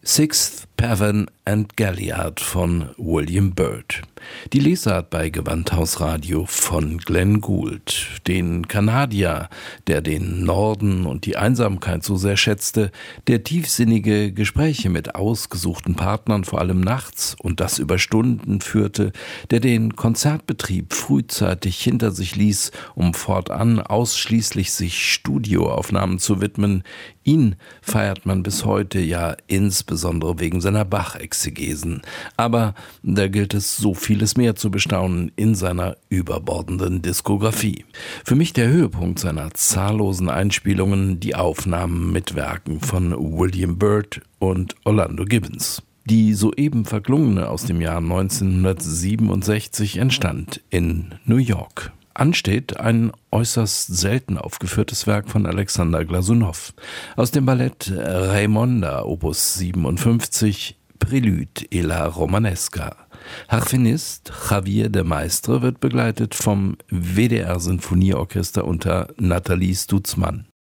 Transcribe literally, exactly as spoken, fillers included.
Sixth, Pavan and Galliard von William Byrd. Die Lesart bei Gewandhausradio von Glenn Gould, den Kanadier, der den Norden und die Einsamkeit so sehr schätzte, der tiefsinnige Gespräche mit ausgesuchten Partnern vor allem nachts und das über Stunden führte, der den Konzertbetrieb frühzeitig hinter sich ließ, um fortan ausschließlich sich Studioaufnahmen zu widmen. Ihn feiert man bis heute ja insbesondere wegen seiner Bach-Exegesen. Aber da gilt es so vieles mehr zu bestaunen in seiner überbordenden Diskografie. Für mich der Höhepunkt seiner zahllosen Einspielungen, die Aufnahmen mit Werken von William Byrd und Orlando Gibbons. Die soeben verklungene aus dem Jahr neunzehnhundertsiebenundsechzig entstand in New York. Ansteht ein äußerst selten aufgeführtes Werk von Alexander Glasunow aus dem Ballett Raimonda Opus siebenundfünfzig, Prélude et la Romanesca. Harfenist Javier de Maistre wird begleitet vom W D R Sinfonieorchester unter Nathalie Stutzmann.